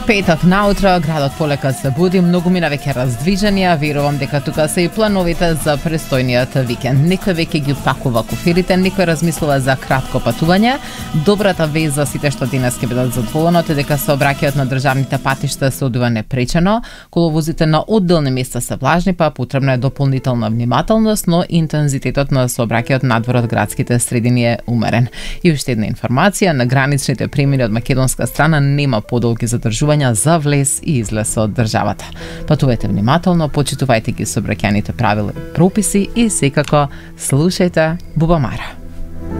Петок наутро, градот полека се буди, многумина веќе раздвиженија, верувам дека тука се и плановите за престојниот викенд. Некој веќе ги пакува куфирите, некој размислува за кратко патување. Добрата вест за сите што денес ќе бидат задоволени е дека сообраќајот на државните патишта се одвива непречено, коловозите на одделни места се влажни, па потребна е дополнителна внимателност, но интензитетот на сообраќајот надвор од градските средини е умерен. И уште една информација, на граничните премини од македонска страна нема подолги задржувања за влез и излез од државата. Патувајте внимателно, почитувајте ги сообраќајните правила и прописи и секако слушајте Бубамара.